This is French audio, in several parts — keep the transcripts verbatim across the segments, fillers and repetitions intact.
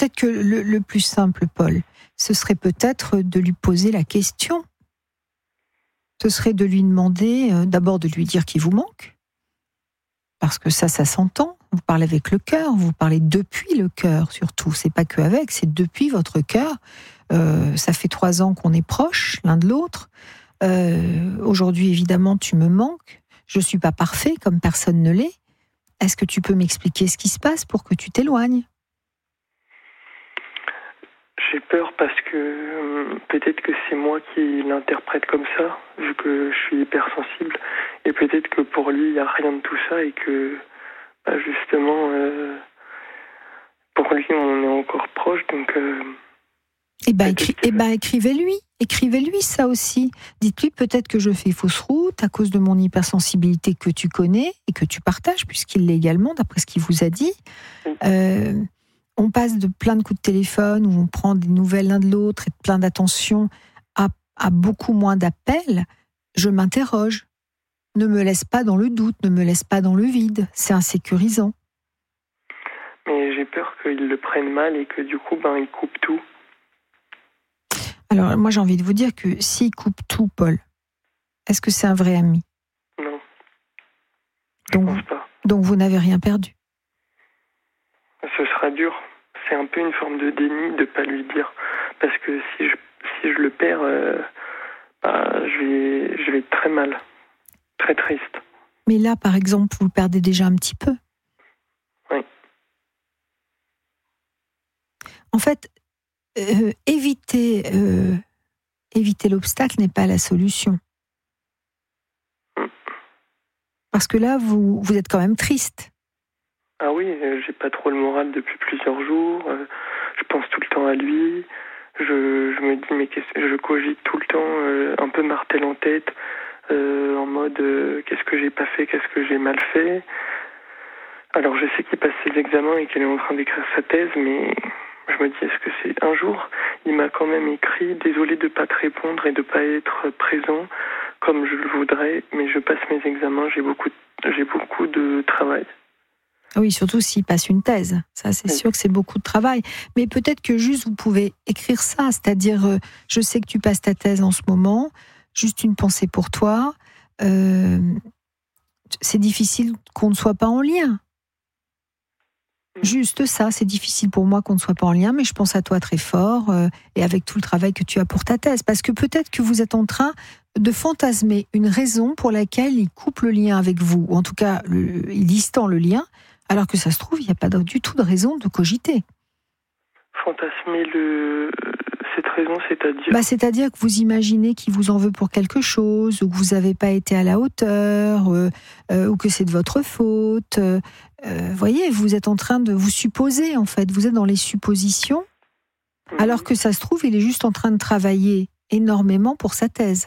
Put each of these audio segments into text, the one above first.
peut-être que le, le plus simple, Paul, ce serait peut-être de lui poser la question. Ce serait de lui demander, euh, d'abord de lui dire qu'il vous manque, parce que ça, ça s'entend. Vous parlez avec le cœur, vous parlez depuis le cœur surtout. C'est pas que avec, c'est depuis votre cœur. Euh, ça fait trois ans qu'on est proches l'un de l'autre. Euh, aujourd'hui, évidemment, tu me manques. Je suis pas parfait, comme personne ne l'est. Est-ce que tu peux m'expliquer ce qui se passe pour que tu t'éloignes ? J'ai peur parce que euh, peut-être que c'est moi qui l'interprète comme ça, vu que je suis hypersensible. Et peut-être que pour lui, il n'y a rien de tout ça et que, bah, justement, euh, pour lui, on est encore proche. Donc, euh, eh ben, écri- eh ben, écrivez-lui. Écrivez-lui ça aussi. Dites-lui peut-être que je fais fausse route à cause de mon hypersensibilité que tu connais et que tu partages, puisqu'il l'est également, d'après ce qu'il vous a dit. Oui. Euh, on passe de plein de coups de téléphone où on prend des nouvelles l'un de l'autre et de plein d'attention à, à beaucoup moins d'appels. Je m'interroge. Ne me laisse pas dans le doute, ne me laisse pas dans le vide. C'est insécurisant. Mais j'ai peur qu'il le prenne mal et que du coup, ben, il coupe tout. Alors, moi, j'ai envie de vous dire que s'il coupe tout, Paul, est-ce que c'est un vrai ami ? Non. Je Donc, pense pas. donc vous n'avez rien perdu. Ce sera dur. C'est un peu une forme de déni de ne pas lui dire. Parce que si je, si je le perds, euh, bah, je, vais, je vais être très mal. Très triste. Mais là, par exemple, vous le perdez déjà un petit peu. Oui. En fait, euh, éviter, euh, éviter l'obstacle n'est pas la solution. Mm. Parce que là, vous, vous êtes quand même triste. Ah oui, euh, j'ai pas trop le moral depuis plusieurs jours. Euh, je pense tout le temps à lui. Je, je me dis, mais qu'est-ce, je cogite tout le temps, euh, un peu martel en tête, euh, en mode, euh, qu'est-ce que j'ai pas fait, qu'est-ce que j'ai mal fait. Alors je sais qu'il passe ses examens et qu'il est en train d'écrire sa thèse, mais je me dis, est-ce que c'est un jour, il m'a quand même écrit, désolé de pas te répondre et de pas être présent comme je le voudrais, mais je passe mes examens, j'ai beaucoup, j'ai beaucoup de travail. Oui, surtout s'il passe une thèse. Ça, c'est Oui. sûr que c'est beaucoup de travail. Mais peut-être que juste vous pouvez écrire ça, c'est-à-dire, euh, je sais que tu passes ta thèse en ce moment, juste une pensée pour toi. Euh, c'est difficile qu'on ne soit pas en lien. Juste ça, c'est difficile pour moi qu'on ne soit pas en lien, mais je pense à toi très fort euh, et avec tout le travail que tu as pour ta thèse. Parce que peut-être que vous êtes en train de fantasmer une raison pour laquelle il coupe le lien avec vous, ou en tout cas, le, il distend le lien, alors que ça se trouve, il n'y a pas du tout de raison de cogiter. Fantasmer le... cette raison, c'est-à-dire bah, C'est-à-dire que vous imaginez qu'il vous en veut pour quelque chose, ou que vous n'avez pas été à la hauteur, euh, euh, ou que c'est de votre faute. Vous euh, voyez, vous êtes en train de vous supposer, en fait. Vous êtes dans les suppositions, mmh. alors que ça se trouve, il est juste en train de travailler énormément pour sa thèse.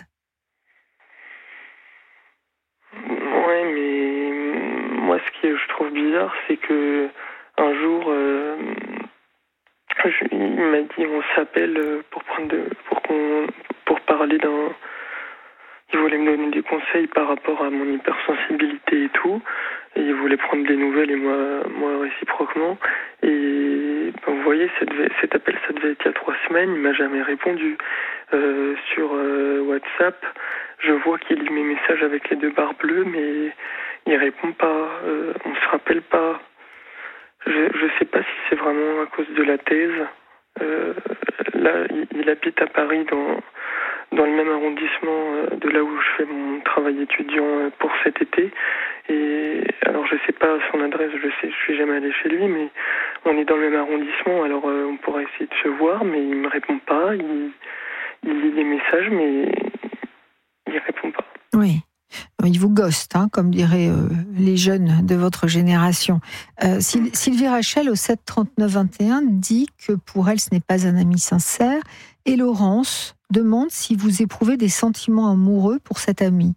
Ouais, mais moi, ce que je trouve bizarre, c'est que un jour... Euh... Je, il m'a dit on s'appelle pour prendre de, pour qu'on pour parler d'un. Il voulait me donner des conseils par rapport à mon hypersensibilité et tout. Et il voulait prendre des nouvelles et moi moi réciproquement. Et ben, vous voyez, ça devait, cet appel ça devait être il y a trois semaines. Il m'a jamais répondu. Euh, sur euh, WhatsApp, je vois qu'il lit mes messages avec les deux barres bleues, mais il répond pas. Euh, on se rappelle pas. Je ne sais pas si c'est vraiment à cause de la thèse. Euh, là, il, il habite à Paris, dans, dans le même arrondissement euh, de là où je fais mon travail étudiant euh, pour cet été. Et alors, je ne sais pas son adresse, je sais, je suis jamais allé chez lui, mais on est dans le même arrondissement. Alors, euh, on pourrait essayer de se voir, mais il me répond pas. Il, il lit les messages, mais il répond pas. Oui. Il vous ghost, hein, comme diraient euh, les jeunes de votre génération. Euh, Syl- Sylvie Rachel, au sept trente-neuf vingt et un, dit que pour elle, ce n'est pas un ami sincère. Et Laurence demande si vous éprouvez des sentiments amoureux pour cet ami.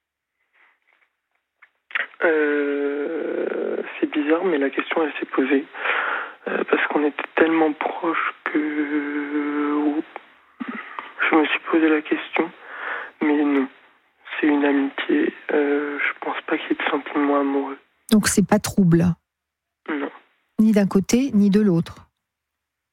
Euh, c'est bizarre, mais la question, elle s'est posée. Euh, parce qu'on était tellement proches que euh, je me suis posé la question. Mais non. C'est une amitié. Euh, je pense pas qu'il y ait de sentiments amoureux. Donc c'est pas trouble. Non. Ni d'un côté, ni de l'autre.